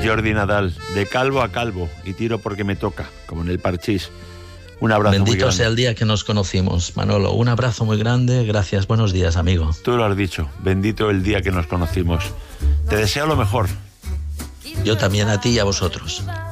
Jordi Nadal, de calvo a calvo, y tiro porque me toca, como en el parchís. Un abrazo muy grande. Bendito sea el día que nos conocimos, Manolo. Un abrazo muy grande, gracias, buenos días, amigo. Tú lo has dicho, bendito el día que nos conocimos. Te deseo lo mejor. Yo también a ti y a vosotros.